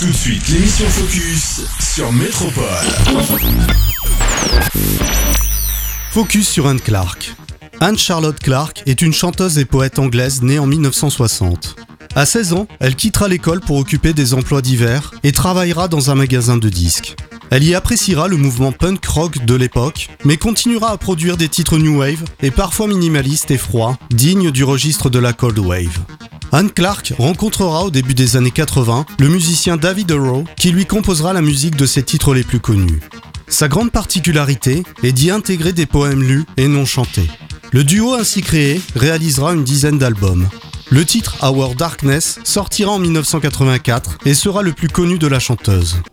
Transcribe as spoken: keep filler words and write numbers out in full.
Tout de suite, l'émission Focus sur Métropole. Focus sur Anne Clark. Anne Charlotte Clark est une chanteuse et poète anglaise née en dix-neuf cent soixante. À seize ans, elle quittera l'école pour occuper des emplois divers et travaillera dans un magasin de disques. Elle y appréciera le mouvement punk rock de l'époque, mais continuera à produire des titres new wave et parfois minimalistes et froids, dignes du registre de la cold wave. Anne Clark rencontrera au début des années quatre-vingts le musicien David Arrow qui lui composera la musique de ses titres les plus connus. Sa grande particularité est d'y intégrer des poèmes lus et non chantés. Le duo ainsi créé réalisera une dizaine d'albums. Le titre Our Darkness sortira en dix-neuf cent quatre-vingt-quatre et sera le plus connu de la chanteuse.